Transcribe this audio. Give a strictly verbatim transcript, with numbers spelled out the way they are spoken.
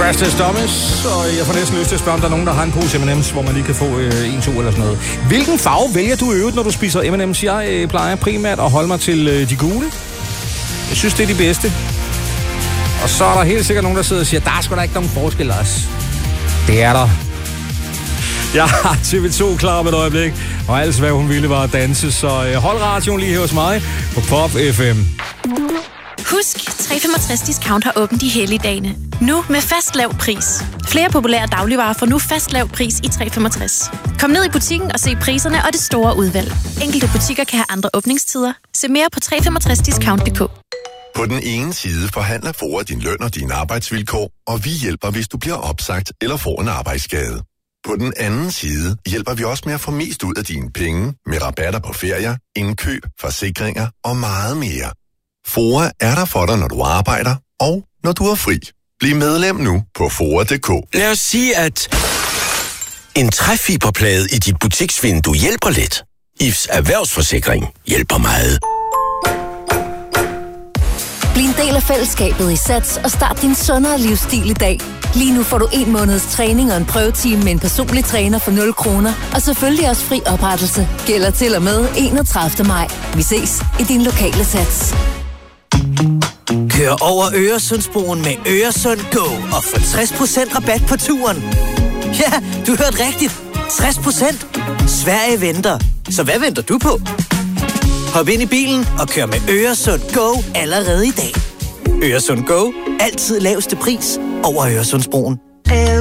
Trash Test Dummies, og jeg får næsten lyst til at spørge, om der er nogen, der har en pose M and M's, hvor man lige kan få øh, en, to eller sådan noget. Hvilken farve vælger du i øvrigt, når du spiser M and M's? Jeg øh, plejer primært at holde mig til øh, de gule. Jeg synes, det er de bedste. Og så er der helt sikkert nogen, der sidder og siger, der er sgu da ikke nogen forskel, Lars. Det er der. Jeg har T V to klar med et øjeblik, og alt hvad hun ville var at danse, så øh, hold radioen lige her hos mig på Pop F M. Husk, tre femogtres Discount har åbent de hellige dage. Nu med fast lav pris. Flere populære dagligvarer får nu fast lav pris i tre femogtres. Kom ned i butikken og se priserne og det store udvalg. Enkelte butikker kan have andre åbningstider. Se mere på tre femogtres discount punktum d k. På den ene side forhandler FOA din løn og dine arbejdsvilkår, og vi hjælper, hvis du bliver opsagt eller får en arbejdsskade. På den anden side hjælper vi også med at få mest ud af dine penge med rabatter på ferier, indkøb, forsikringer og meget mere. FOA er der for dig, når du arbejder og når du er fri. Bliv medlem nu på F O A punktum d k. Lad os sige, at en træfiberplade i dit butiksvindue hjælper lidt. I F's erhvervsforsikring hjælper meget. Bliv en del af fællesskabet i Sats og start din sundere livsstil i dag. Lige nu får du en måneds træning og en prøvetime med en personlig træner for nul kroner. Og selvfølgelig også fri oprettelse. Gælder til og med enogtredivte maj. Vi ses i din lokale Sats. Kør over Øresundsbroen med Øresund Go og få tres procent rabat på turen. Ja, du hørte rigtigt. tres procent. Sverige venter. Så hvad venter du på? Hop ind i bilen og kør med Øresund Go allerede i dag. Øresund Go. Altid laveste pris over Øresundsbroen.